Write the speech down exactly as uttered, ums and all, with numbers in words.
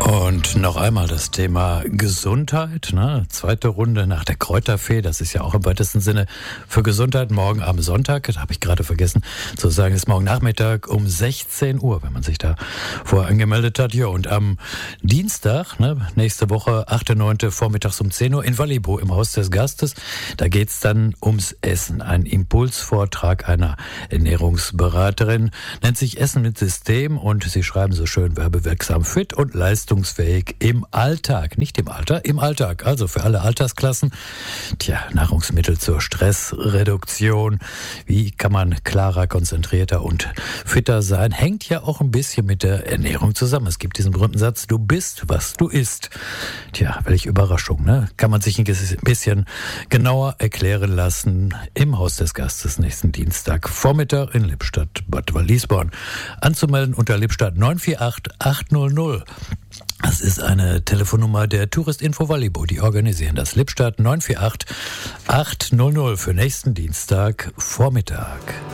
Und noch einmal das Thema Gesundheit, ne? Zweite Runde nach der Kräuterfee, das ist ja auch im weitesten Sinne für Gesundheit. Morgen am Sonntag, das habe ich gerade vergessen zu sagen, ist morgen Nachmittag um sechzehn Uhr, wenn man sich da vorher angemeldet hat. Ja, und am Dienstag, ne, nächste Woche, achter neunter vormittags um zehn Uhr in Wallibo im Haus des Gastes, da geht's dann ums Essen. Ein Impulsvortrag einer Ernährungsberaterin, nennt sich Essen mit System und sie schreiben so schön werbewirksam, fit und leistungsfähig im Alltag, nicht im Alter, im Alltag, also für alle Altersklassen. Tja, Nahrungsmittel zur Stressreduktion. Wie kann man klarer, konzentrierter und fitter sein? Hängt ja auch ein bisschen mit der Ernährung zusammen. Es gibt diesen berühmten Satz, du bist, was du isst. Tja, welche Überraschung, ne? Kann man sich ein bisschen genauer erklären lassen im Haus des Gastes nächsten Dienstag Vormittag in Lippstadt, Bad Walisborn. Anzumelden unter Lippstadt neun vier acht acht null null. Das ist eine Telefonnummer der Touristinfo Wallibo. Die organisieren das. Lippstadt neun vier acht acht null null für nächsten Dienstag Vormittag.